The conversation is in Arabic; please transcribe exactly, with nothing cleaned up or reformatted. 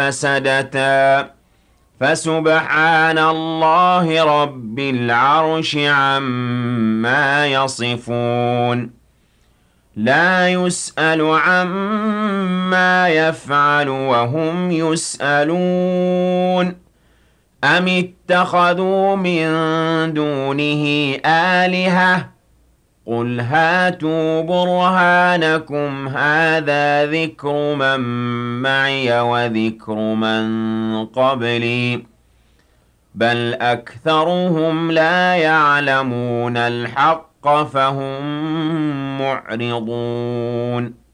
فسدتا فسبحان الله رب العرش عما يصفون لا يسأل عما يفعل وهم يسألون أم اتخذوا من دونه آلهة قل هاتوا برهانكم هذا ذكر من معي وذكر من قبلي بل أكثرهم لا يعلمون الحق فهم معرضون